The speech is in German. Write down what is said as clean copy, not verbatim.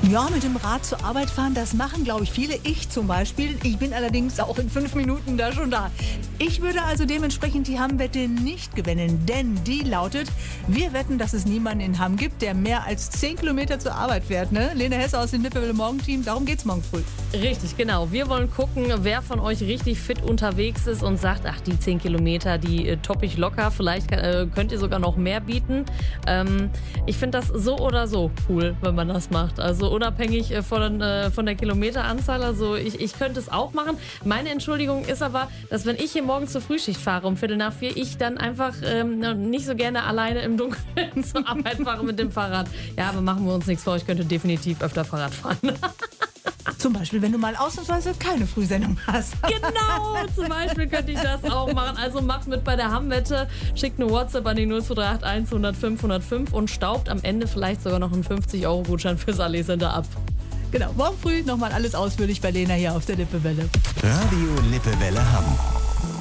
Ja, mit dem Rad zur Arbeit fahren, das machen, glaube ich, viele. Ich zum Beispiel. Ich bin allerdings auch in 5 Minuten da schon da. Ich würde also dementsprechend die Hamm-Wette nicht gewinnen, denn die lautet, wir wetten, dass es niemanden in Hamm gibt, der mehr als 10 Kilometer zur Arbeit fährt. Ne? Lena Hesse aus dem Lippewelle Morgenteam, darum geht's morgen früh. Richtig, genau. Wir wollen gucken, wer von euch richtig fit unterwegs ist und sagt, ach, die 10 Kilometer, die topp ich locker. Vielleicht könnt ihr sogar noch mehr bieten. Ich finde das so oder so cool, wenn man das macht. Also unabhängig von der Kilometeranzahl. Also ich könnte es auch machen. Meine Entschuldigung ist aber, dass wenn ich hier morgens zur Frühschicht fahre um 3:45, ich dann einfach nicht so gerne alleine im Dunkeln zur Arbeit fahre mit dem Fahrrad. Ja, aber machen wir uns nichts vor. Ich könnte definitiv öfter Fahrrad fahren. Zum Beispiel, wenn du mal ausnahmsweise keine Frühsendung hast. Genau, zum Beispiel könnte ich das auch machen. Also macht mit bei der Hamm-Wette, schickt eine WhatsApp an die 02381 105 105 und staubt am Ende vielleicht sogar noch einen 50-Euro-Gutschein für Salé Center ab. Genau, morgen früh nochmal alles ausführlich bei Lena hier auf der Lippewelle. Radio Lippewelle Hamm.